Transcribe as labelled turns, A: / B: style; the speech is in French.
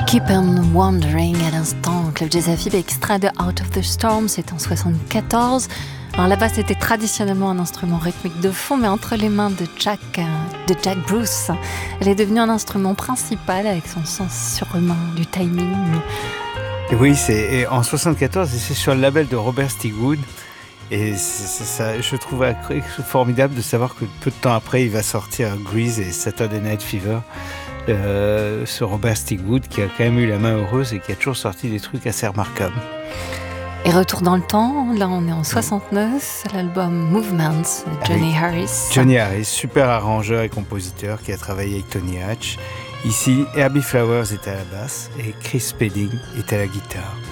A: Keep on Wandering à l'instant, Club Jazz Afib, extrait de Out of the Storm, c'est en 74. Alors la basse était traditionnellement un instrument rythmique de fond, mais entre les mains de Jack Bruce, elle est devenue un instrument principal avec son sens surhumain du timing.
B: Et oui, c'est en 74, et c'est sur le label de Robert Stigwood. Et ça, je trouve formidable de savoir que peu de temps après, il va sortir Grease et Saturday Night Fever. Ce Robert Stigwood qui a quand même eu la main heureuse et qui a toujours sorti des trucs assez remarquables.
A: Et retour dans le temps, là on est en 69, l'album Movements de Johnny Harris.
B: Johnny Harris, super arrangeur et compositeur qui a travaillé avec Tony Hatch. Ici, Herbie Flowers est à la basse et Chris Spedding est à la guitare.